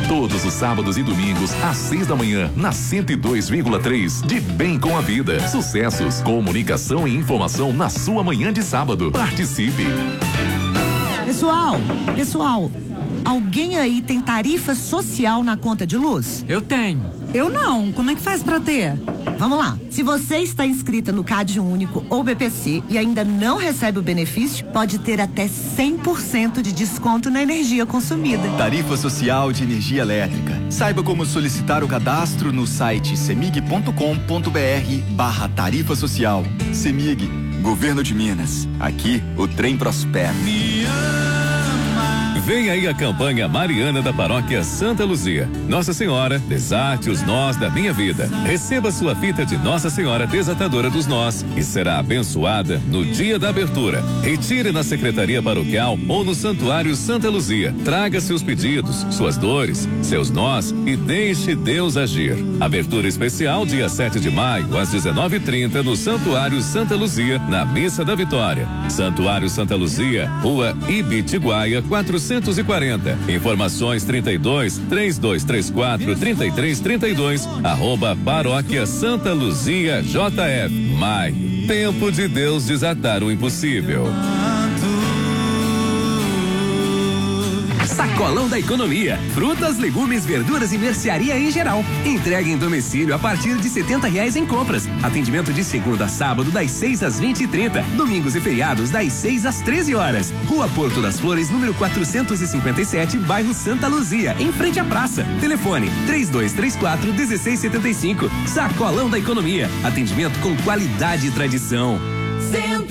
Todos os sábados e domingos, às 6 da manhã, na 102,3. De bem com a vida. Sucessos, comunicação e informação na sua manhã de sábado. Participe. Pessoal, alguém aí tem tarifa social na conta de luz? Eu tenho. Eu não. Como é que faz pra ter? Vamos lá. Se você está inscrita no CAD Único ou BPC e ainda não recebe o benefício, pode ter até 100% de desconto na energia consumida. Tarifa Social de Energia Elétrica. Saiba como solicitar o cadastro no site cemig.com.br/tarifa social. Cemig, Governo de Minas. Aqui o trem prospera. Vem aí a campanha Mariana da Paróquia Santa Luzia. Nossa Senhora, desate os nós da minha vida. Receba sua fita de Nossa Senhora Desatadora dos Nós e será abençoada no dia da abertura. Retire na Secretaria Paroquial ou no Santuário Santa Luzia. Traga seus pedidos, suas dores, seus nós e deixe Deus agir. Abertura especial dia 7 de maio às 19h30 no Santuário Santa Luzia, na Missa da Vitória. Santuário Santa Luzia, Rua Ibitiguaia 440. Informações 32-3234-3332 @Paróquia Santa Luzia JF. Maio, tempo de Deus desatar o impossível. Sacolão da Economia. Frutas, legumes, verduras e mercearia em geral. Entrega em domicílio a partir de R$70 em compras. Atendimento de segunda a sábado das 6 às 20h30. Domingos e feriados das 6 às 13 horas. Rua Porto das Flores, número 457, bairro Santa Luzia, em frente à praça. Telefone 3234-1675. Sacolão da Economia. Atendimento com qualidade e tradição.